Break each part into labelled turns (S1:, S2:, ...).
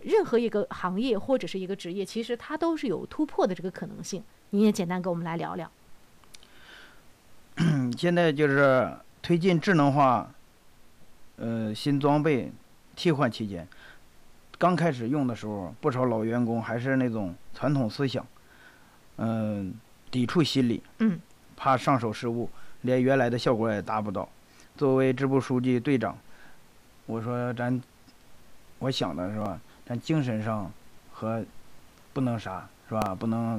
S1: 任何一个行业或者是一个职业，其实它都是有突破的这个可能性。您也简单跟我们来聊聊。
S2: 现在就是推进智能化，新装备替换期间，刚开始用的时候，不少老员工还是那种传统思想，抵触心理，怕上手失误，连原来的效果也达不到。作为支部书记队长，我说我想的是吧，咱精神上和不能啥是吧，不能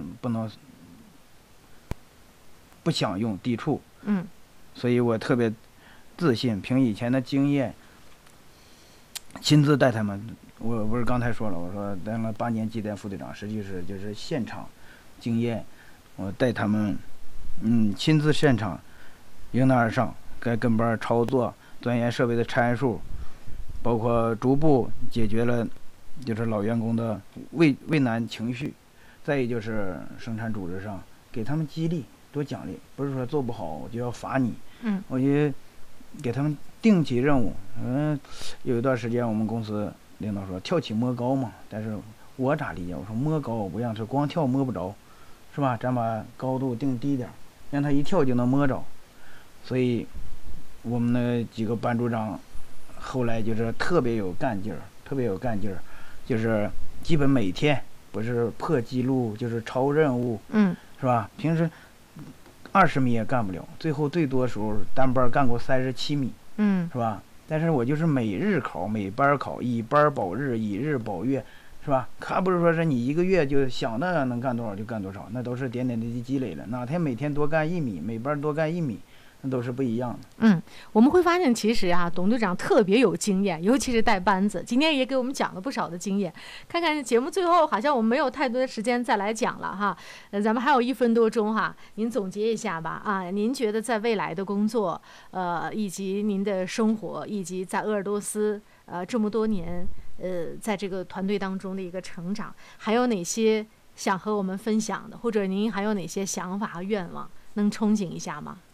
S2: 不想用抵触，所以我特别自信，凭以前的经验，亲自带他们。我不是刚才说了，我说当了8年机电副队长，实际是就是现场经验，我带他们，亲自现场迎难而上，该跟班操作，钻研设备的参数，包括逐步解决了就是老员工的畏难情绪。再一就是生产组织上给他们激励，多奖励，不是说做不好我就要罚你。我觉得给他们定起任务。有一段时间我们公司领导说跳起摸高嘛，但是我咋理解？我说摸高我不让，是光跳摸不着，是吧？咱把高度定低点，让他一跳就能摸着。所以我们那几个班组长后来就是特别有干劲儿，就是基本每天不是破纪录就是超任务，是吧？平时20米也干不了，最后最多时候单班干过37米，是吧？但是我就是每日考，每班考，以班保日，以日保月，是吧？可不是说是你一个月就想那能干多少就干多少，那都是点点滴滴积累的。哪天每天多干1米，每班多干1米，那都是不一样的。
S1: 我们会发现其实啊，董队长特别有经验，尤其是带班子。今天也给我们讲了不少的经验。看看节目最后好像我们没有太多的时间再来讲了哈，咱们还有1分多钟哈，您总结一下吧啊，您觉得在未来的工作，以及您的生活，以及在鄂尔多斯这么多年，在这个团队当中的一个成长，还有哪些想和我们分享的，或者您还有哪些想法和愿望，能憧憬一下吗？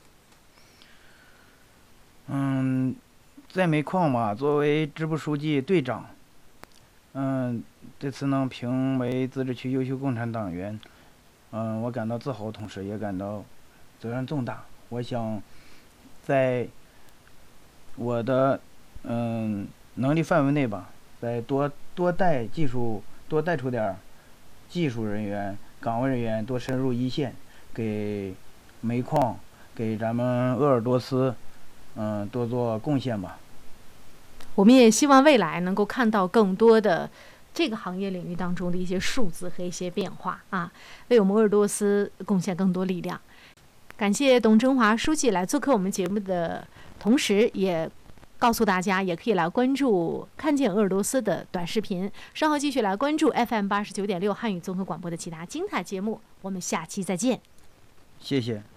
S2: 在煤矿吧，作为支部书记、队长，这次能评为自治区优秀共产党员，我感到自豪，同时也感到责任重大。我想在我的能力范围内吧，再多带出点技术人员、岗位人员，多深入一线，给煤矿，给咱们鄂尔多斯。多做贡献吧。
S1: 我们也希望未来能够看到更多的这个行业领域当中的一些数字和一些变化啊，为我们鄂尔多斯贡献更多力量。感谢董贞华书记来做客我们节目的同时，也告诉大家也可以来关注看见鄂尔多斯的短视频，稍后继续来关注 FM89.6汉语综合广播的其他精彩节目。我们下期再见。
S2: 谢谢。